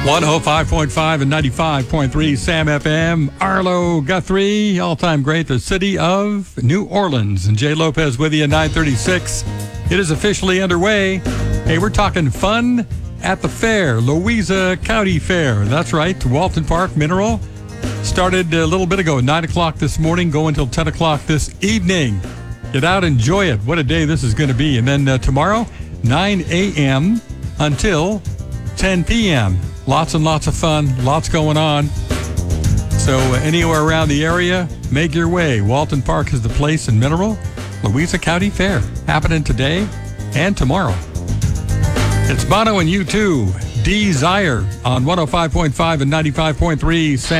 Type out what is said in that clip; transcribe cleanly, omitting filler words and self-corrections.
105.5 and 95.3 Sam FM. Arlo Guthrie, all-time great, the city of New Orleans. And Jay Lopez with you at 9:36. It is officially underway. Hey, we're talking fun at the fair, Louisa County Fair. That's right, Walton Park Mineral. Started a little bit ago, 9 o'clock this morning, go until 10 o'clock this evening. Get out, enjoy it. What a day this is going to be. And then tomorrow, 9 a.m. until 10 p.m. Lots and lots of fun, lots going on. So anywhere around the area, make your way. Walton Park is the place in Mineral. Louisa County Fair, happening today and tomorrow. It's Bono and U2, Desire on 105.5 and 95.3 Sam.